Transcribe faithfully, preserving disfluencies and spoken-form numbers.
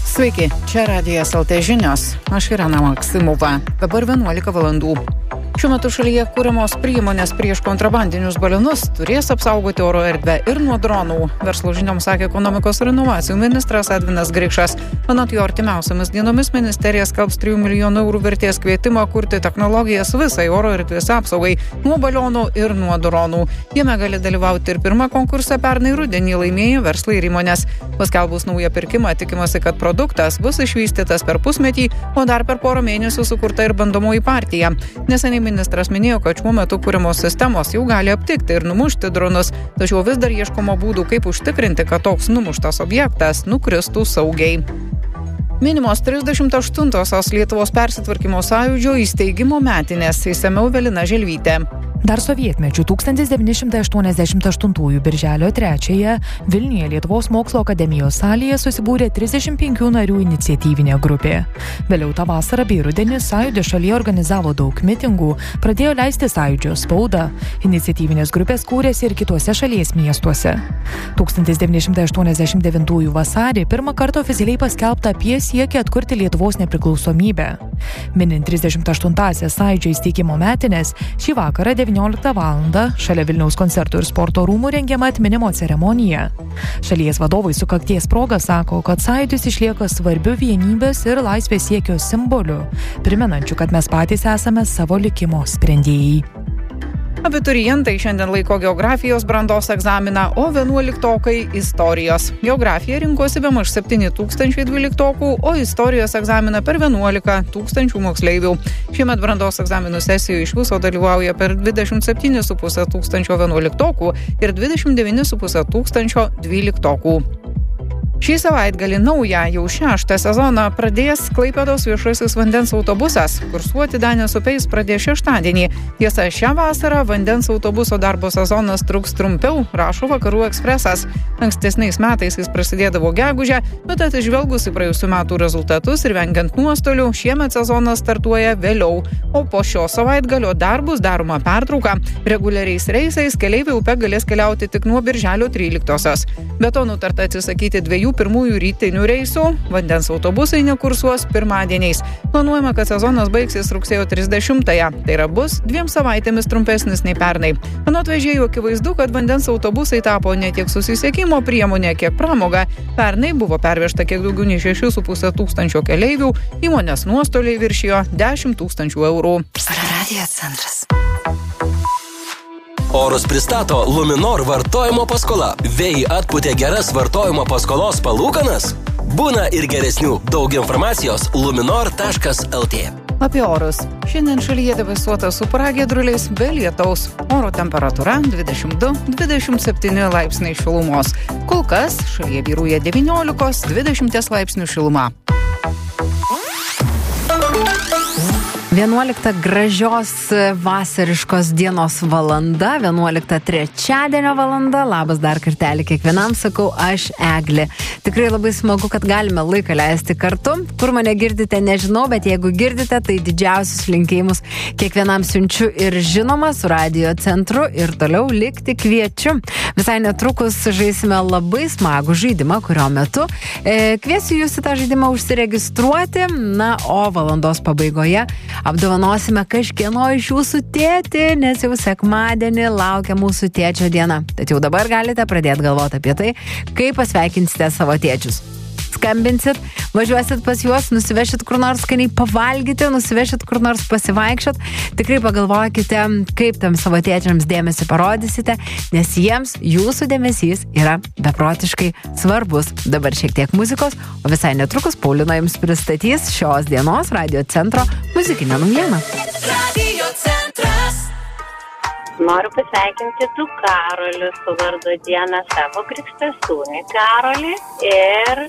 Sveiki, čia Radijas L T žinios. Aš Irena Maksimova. Dabar vienuolika valandų. Šiuo metu šalyje kūriamos priemonės prieš kontrabandinius balionus turės apsaugoti oro erdvę ir nuo dronų. Verslo žinioms sakė ekonomikos ir inovacijų ministras Edvinas Grikšas. Anot jo, artimiausiamis dienomis ministerija skelbs trijų milijonų eurų vertės kvietimą kurti technologijas visai oro erdvės apsaugai nuo balionų ir nuo dronų. Jame gali dalyvauti ir pirmą konkursą pernai rudenį laimėjo verslai ir įmonės. Paskelbus naują pirkimą, tikimasi, kad produktas bus išvystytas per pusmetį, o dar per porą mėnesių sukurta ir bandomoji partija. Neseniai ministras minėjo, kad šiuo metu kūrimos sistemos jau gali aptikti ir numušti dronus, tačiau vis dar ieškoma būdų, kaip užtikrinti, kad toks numuštas objektas nukristų saugiai. Minimos trisdešimt aštuntosios Lietuvos persitvarkymo sąjūdžio įsteigimo metinės, išsamiau Evelina Želvytė. Dar sovietmečiu tūkstantis devyni šimtai aštuoniasdešimt aštuntųjų birželio trečiąją Vilniuje Lietuvos mokslo akademijos salėje susibūrė trisdešimt penkių narių iniciatyvinė grupė. Vėliau tą vasarą bei rudenį sąjūdis šalyje organizavo daug mitingų, pradėjo leisti sąjūdžio spaudą. Iniciatyvinės grupės kūrėsi ir kituose šalies miestuose. tūkstantis devyni šimtai aštuoniasdešimt devintųjų vasarį pirmą kartą oficialiai paskelbta apie siekį atkurti Lietuvos nepriklausomybę. Minint trisdešimt aštuntąsias sąjūdžio įsteigimo metines, šį vakarą devynioliktą valandą šalia Vilniaus koncertų ir sporto rūmų rengiama atminimo ceremonija. Šalies vadovai sukakties proga sako, kad sąjūdis išlieka svarbiu vienybės ir laisvės siekio simboliu, primenančiu, kad mes patys esame savo likimo sprendėjai. Abiturientai šiandien laiko geografijos brandos egzaminą, o vienuoliktokai istorijos. Geografiją rinkosi bemaž septyni tūkstančiai dvyliktokų, o istorijos egzaminą per vienuolika tūkstančių moksleivių. Šiemet brandos egzaminų sesijoje iš viso dalyvauja per dvidešimt septyni su puse tūkstančio vienuoliktokų ir dvidešimt devyni su puse tūkstančio dvyliktokų. Šį savaitgalį naują, jau šeštą sezoną pradės Klaipėdos viešasis vandens autobusas. Kursuoti Danės upiais pradės šeštadienį. Tiesa, šią vasarą vandens autobuso darbo sezonas truks trumpiau, rašo Vakarų ekspresas. Ankstesniais metais jis prasidėdavo gegužę, bet atsižvelgus į praėjusių metų rezultatus ir vengiant nuostolių, šiemet sezonas startuoja vėliau. O po šio savaitgalio dar bus daroma pertrauka. Reguliariais reisais keleiviai upe galės keliauti tik nuo birželio tryliktosios. Be to nutarta atsisakyti dviejų pirmųjų rytinių reisų, vandens autobusai nekursuos pirmadieniais. Planuojama, kad sezonas baigsis rugsėjo trisdešimtąją, tai yra bus dviem savaitėmis trumpesnis nei pernai. Anot vežėjų akivaizdu, kad vandens autobusai tapo ne tiek susisiekimo priemonė, kiek pramoga. Pernai buvo pervežta kiek daugiau nei šeši su puse tūkstančio keleivių, įmonės nuostoliai viršijo dešimt tūkstančių eurų. Radio centras. Orus pristato Luminor vartojimo paskola. Vėjai atpūtė geras vartojimo paskolos palūkanas? Būna ir geresnių. Daug informacijos luminor taškas el tė. Apie orus. Šiandien šalyje debesuota su pragiedruliais be lietaus. Oro temperatūra dvidešimt du dvidešimt septyni laipsniai šilumos. Kol kas šalyje vyrauja devyniolika dvidešimt laipsnių šiluma. vienuolikta gražios vasariškos dienos valanda, vienuolikta trečiadienio valanda. Labas dar kartelį kiekvienam, sakau aš Eglė. Tikrai labai smagu, kad galime laiką leisti kartu. Kur mane girdite, nežinau, bet jeigu girdite, tai didžiausius linkėjimus kiekvienam siunčiu ir žinoma su radio centru ir toliau likti kviečiu. Visai netrukus žaisime labai smagų žaidimą, kurio metu e, kviesiu jūs į tą žaidimą užsiregistruoti, na, o valandos pabaigoje apdovanosime kažkieno iš jūsų tėtį, nes jau sekmadienį laukia mūsų tėčio diena. Tad jau dabar galite pradėti galvoti apie tai, kaip pasveikinsite savo tėčius. Skambinsit, važiuosit pas juos, nusivešit kur nors skaniai pavalgyti, nusivešit kur nors pasivaikščiot. Tikrai pagalvokite, kaip tam savo tėčiams dėmesį parodysite, nes jiems jūsų dėmesys yra beprotiškai svarbus. Dabar šiek tiek muzikos, o visai netrukus Paulina jums pristatys šios dienos Radio centro muzikinę naujieną. Radio centras. Noriu pasveikinti tu Karolį su vardo diena savo krikštą sūnį Karolį ir